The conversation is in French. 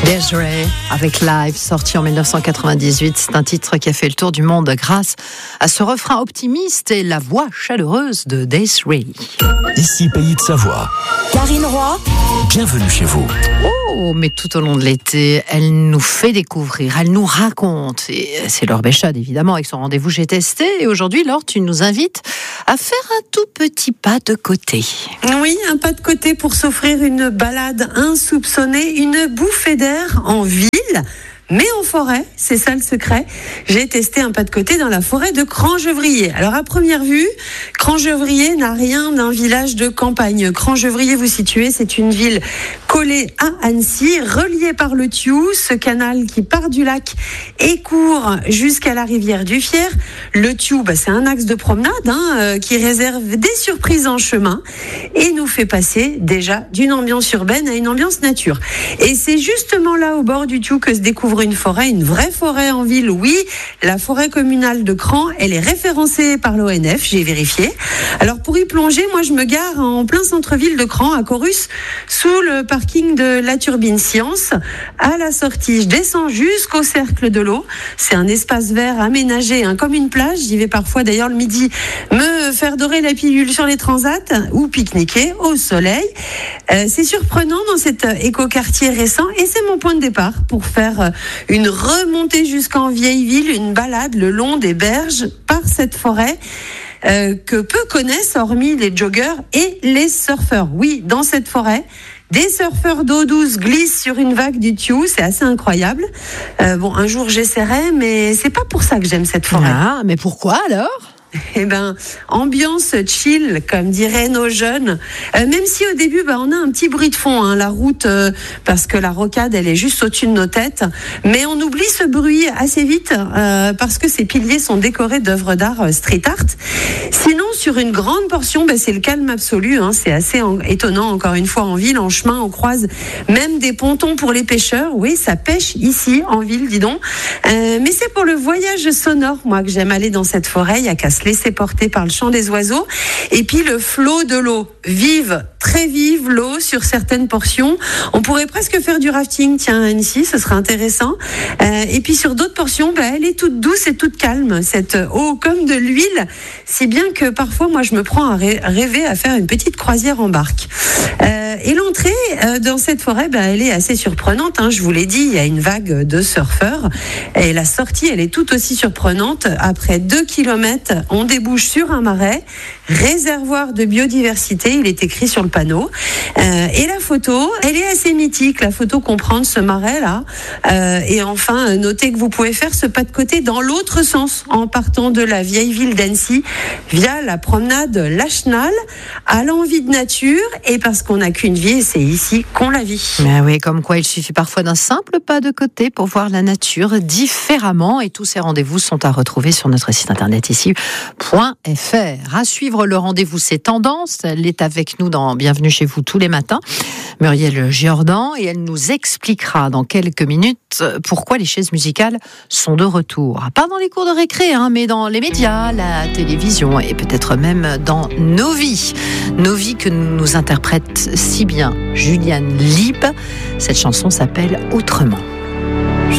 Des'ree avec Live, sorti en 1998. C'est un titre qui a fait le tour du monde grâce à ce refrain optimiste et la voix chaleureuse de Des'ree. Ici Pays de Savoie. Karine Roy, Bienvenue chez vous. Oh, mais tout au long de l'été, elle nous fait découvrir, elle nous raconte. Et c'est Laure Béchade, évidemment, avec son rendez-vous J'ai testé. Et aujourd'hui, Laure, tu nous invites à faire un tout petit pas de côté. Oui, un pas de côté pour s'offrir une balade insoupçonnée, une bouffée d'air en ville. Mais en forêt, c'est ça le secret. J'ai testé un pas de côté dans la forêt de Crangevrier. Alors à première vue, Crangevrier n'a rien d'un village de campagne. Crangevrier, vous situez, c'est une ville collée à Annecy, reliée par le Thioux, ce canal qui part du lac et court jusqu'à la rivière du Fier. Le Thioux, c'est un axe de promenade qui réserve des surprises en chemin et nous fait passer déjà d'une ambiance urbaine à une ambiance nature. Et c'est justement là, au bord du Thioux, que se découvre une forêt, une vraie forêt en ville. Oui, la forêt communale de Cran, elle est référencée par l'ONF, j'ai vérifié. Alors pour y plonger, moi je me gare en plein centre-ville de Cran, à Corus, sous le parking de la Turbine Science. À la sortie, je descends jusqu'au cercle de l'eau. C'est un espace vert aménagé, comme une plage. J'y vais parfois d'ailleurs le midi me faire dorer la pilule sur les transats ou pique-niquer au soleil. C'est surprenant dans cet écoquartier récent et c'est mon point de départ pour faire une remontée jusqu'en Vieille-Ville, une balade le long des berges par cette forêt que peu connaissent hormis les joggeurs et les surfeurs. Oui, dans cette forêt, des surfeurs d'eau douce glissent sur une vague du Thioux, c'est assez incroyable. Un jour j'essaierai, mais c'est pas pour ça que j'aime cette forêt. Ah, mais pourquoi alors ? Ambiance chill, comme diraient nos jeunes. Même si au début, on a un petit bruit de fond, la route, parce que la rocade, elle est juste au-dessus de nos têtes. Mais on oublie ce bruit assez vite, parce que ces piliers sont décorés d'œuvres d'art street art. Sinon, sur une grande portion, c'est le calme absolu. C'est assez étonnant, encore une fois, en ville, en chemin, on croise même des pontons pour les pêcheurs. Oui, ça pêche ici, en ville, dis donc. Mais c'est pour le voyage sonore, moi, que j'aime aller dans cette forêt. Il y a qu'à se laisser porter par le chant des oiseaux et puis le flot de l'eau, vive, très vive l'eau sur certaines portions. On pourrait presque faire du rafting, tiens, à Annecy, ce serait intéressant. Et puis sur d'autres portions, elle est toute douce et toute calme, cette eau comme de l'huile, si bien que parfois moi je me prends à rêver à faire une petite croisière en barque. Et l'entrée dans cette forêt, elle est assez surprenante, je vous l'ai dit, il y a une vague de surfeurs et la sortie, elle est tout aussi surprenante. Après 2 kilomètres, on débouche sur un marais, réservoir de biodiversité, il est écrit sur le panneau. Et la photo, elle est assez mythique, la photo comprend ce marais-là. Et enfin, notez que vous pouvez faire ce pas de côté dans l'autre sens, en partant de la vieille ville d'Annecy, via la promenade Lachenal, à l'envie de nature, et parce qu'on n'a qu'une vie, et c'est ici qu'on la vit. Mais oui, comme quoi il suffit parfois d'un simple pas de côté pour voir la nature différemment, et tous ces rendez-vous sont à retrouver sur notre site internet ici.fr. À suivre le rendez-vous, c'est Tendance. Elle est avec nous dans Bienvenue chez vous tous les matins, Muriel Giordan, et elle nous expliquera dans quelques minutes pourquoi les chaises musicales sont de retour. Pas dans les cours de récré, mais dans les médias, la télévision et peut-être même dans nos vies. Nos vies que nous interprète si bien Juliane Lieb. Cette chanson s'appelle Autrement.